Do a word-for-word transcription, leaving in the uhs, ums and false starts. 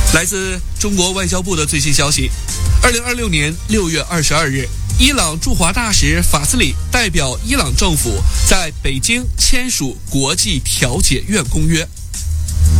来自中国外交部的最新消息，二零二六年六月二十二日，伊朗驻华大使法斯里代表伊朗政府在北京签署国际调解院公约。